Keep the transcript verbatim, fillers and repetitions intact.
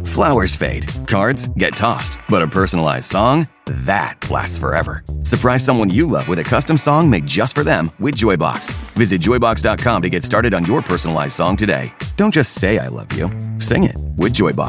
Flowers fade, cards get tossed, but a personalized song? That lasts forever. Surprise someone you love with a custom song made just for them with Joybox. Visit joybox dot com to get started on your personalized song today. Don't just say I love you. Sing it with Joybox.